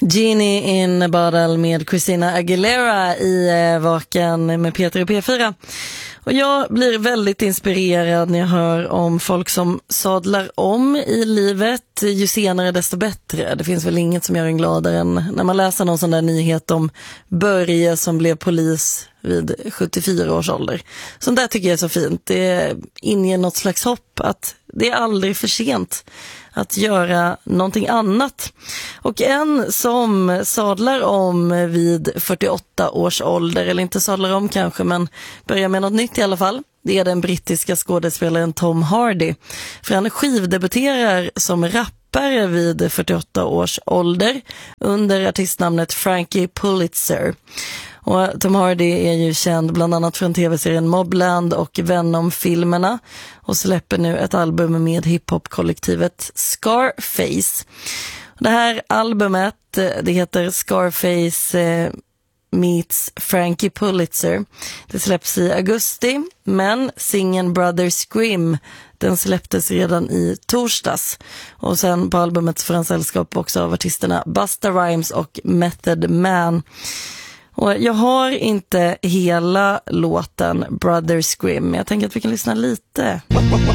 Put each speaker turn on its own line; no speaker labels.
Genie in a Bottle med Christina Aguilera i Vaken med Peter och P4. Och jag blir väldigt inspirerad när jag hör om folk som sadlar om i livet. Ju senare desto bättre. Det finns väl inget som gör en gladare än när man läser någon sån där nyhet om Börje som blev polis vid 74 års ålder. Sånt där tycker jag är så fint. Det inger något slags hopp att det är aldrig för sent att göra någonting annat. Och en som sadlar om vid 48 års ålder, eller inte sadlar om kanske, men börjar med något nytt i alla fall, det är den brittiska skådespelaren Tom Hardy. För han skivdebuterar som rappare vid 48 års ålder under artistnamnet Frankie Pulitzer. Och Tom Hardy är ju känd bland annat från tv-serien Mobland och Venom-filmerna och släpper nu ett album med hiphop-kollektivet Scarface. Det här albumet, det heter Scarface meets Frankie Pulitzer. Det släpps i augusti, men singeln Brother Scream, den släpptes redan i torsdags. Och sen på albumet får han sällskap också av artisterna Busta Rhymes och Method Man. Och jag har inte hela låten Brother Scream, men jag tänker att vi kan lyssna lite.